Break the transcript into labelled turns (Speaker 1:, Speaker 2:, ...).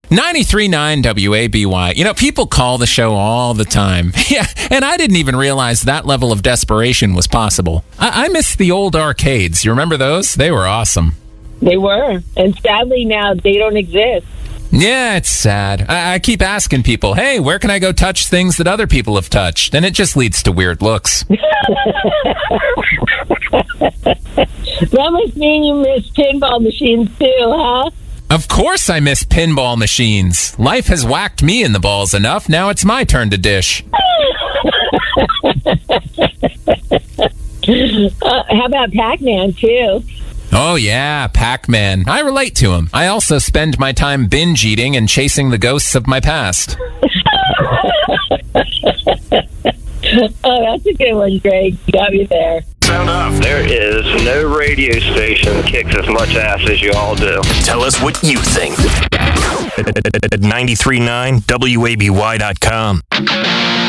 Speaker 1: 93.9 WABY. You know, people call the show all the time. Yeah, and I didn't even realize that level of desperation was possible. I miss the old arcades. You remember those? They were awesome.
Speaker 2: They were. And sadly now, they don't exist.
Speaker 1: Yeah, it's sad. I keep asking people, hey, where can I go touch things that other people have touched? And it just leads to weird looks.
Speaker 2: That must mean you miss pinball machines too, huh?
Speaker 1: Of course I miss pinball machines. Life has whacked me in the balls enough. Now it's my turn to dish.
Speaker 2: How about Pac-Man too?
Speaker 1: Oh yeah, Pac-Man. I relate to him. I also spend my time binge eating and chasing the ghosts of my past.
Speaker 2: Oh, that's a good one, Greg. You got me there.
Speaker 3: Sound off. There is no radio station that kicks as much ass as you all do.
Speaker 4: Tell us what you think at 93.9WABY.com.